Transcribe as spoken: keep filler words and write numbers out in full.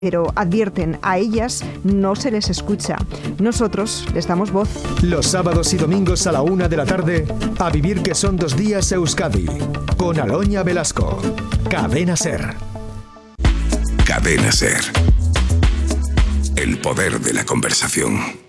pero advierten, a ellas no se les escucha. Nosotros les damos voz. Los sábados y domingos a la una de la tarde, A Vivir que son dos días Euskadi, con Aloña Velasco. Cadena Ser. Cadena Ser. El poder de la conversación.